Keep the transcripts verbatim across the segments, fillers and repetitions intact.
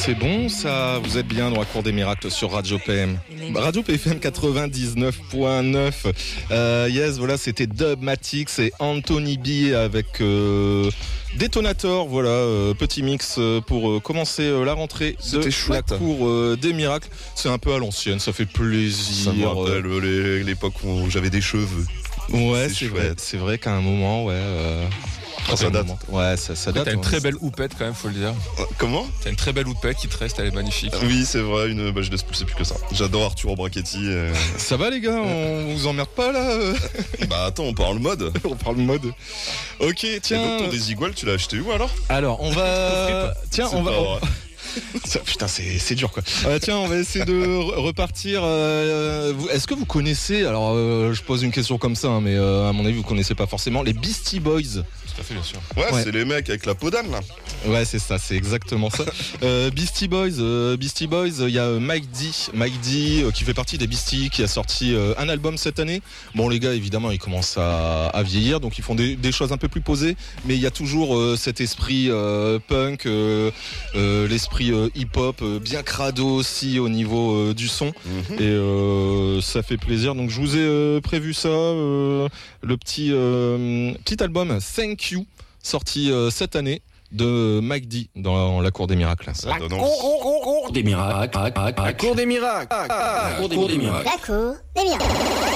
C'est bon ça, vous êtes bien dans la cour des miracles sur Radio P M. Radio P F M quatre-vingt-dix-neuf point neuf. Euh, yes, voilà, c'était Dubmatix et Anthony B avec euh, Detonator. Voilà, euh, petit mix pour euh, commencer euh, la rentrée de chouette. la cour euh, des miracles. C'est un peu à l'ancienne, ça fait plaisir. Ça me rappelle euh, l'époque où j'avais des cheveux. Ouais, c'est, c'est vrai, c'est vrai qu'à un moment, ouais. Euh... Oh, ça date. Ouais, ça, ça date. T'as une ouais. très belle houppette quand même, faut le dire. Comment ? T'as une très belle houppette qui te reste, elle est magnifique. Oui, c'est vrai, une... bah, je laisse pousser plus que ça. J'adore Arturo Brachetti. Et... Ça va les gars, on vous emmerde pas là euh Bah attends, on parle mode. On parle mode. Ok, tiens. Et donc ton Desigual, tu l'as acheté où alors ? Alors, on va. Tiens, C'est on va. pas vrai. Ça, putain, c'est, c'est dur quoi. Euh, tiens, on va essayer de re- repartir. Euh, vous, est-ce que vous connaissez, alors euh, je pose une question comme ça, hein, mais euh, à mon avis vous connaissez pas forcément les Beastie Boys. Tout à fait, bien sûr. Ouais, Ouais. c'est les mecs avec la peau d'âne là. Ouais, c'est ça, c'est exactement ça. Euh, Beastie Boys, euh, Beastie Boys, il y a euh, Mike D, Mike D euh, qui fait partie des Beastie, qui a sorti euh, un album cette année. Bon, les gars, évidemment, ils commencent à, à vieillir, donc ils font des, des choses un peu plus posées, mais il y a toujours euh, cet esprit euh, punk, euh, euh, l'esprit euh, hip-hop, euh, bien crado aussi au niveau euh, du son, Mm-hmm. et euh, ça fait plaisir. Donc je vous ai euh, prévu ça, euh, le petit euh, petit album Thank You, sorti euh, cette année, de Mike D dans la cour des miracles. Ça donne envie. Cour des miracles. La cour des miracles. La cour des miracles. La cour des miracles.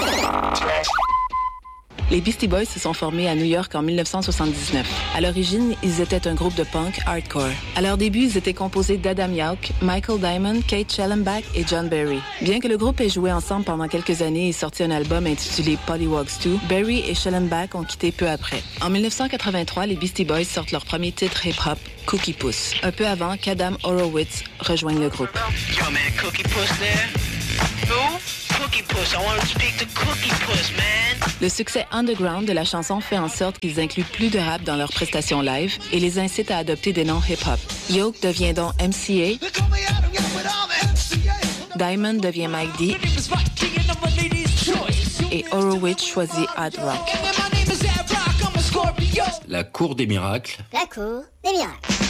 Les Beastie Boys se sont formés à New York en dix-neuf cent soixante-dix-neuf. À l'origine, ils étaient un groupe de punk hardcore. À leur début, ils étaient composés d'Adam Yauch, Michael Diamond, Kate Schellenbach et John Berry. Bien que le groupe ait joué ensemble pendant quelques années et sorti un album intitulé Pollywogs deux, Berry et Schellenbach ont quitté peu après. En dix-neuf cent quatre-vingt-trois, les Beastie Boys sortent leur premier titre hip-hop, Cookie Puss, un peu avant qu'Adam Horowitz rejoigne le groupe. Yo, man, Cookie Puss there? Who? Cookie Puss. I want to speak to Cookie Puss, man. Le succès underground de la chanson fait en sorte qu'ils incluent plus de rap dans leurs prestations live et les incitent à adopter des noms hip-hop. Yauch devient donc M C A, Diamond devient Mike D et Horowitz choisit Hard Rock. La cour des miracles. La cour des miracles.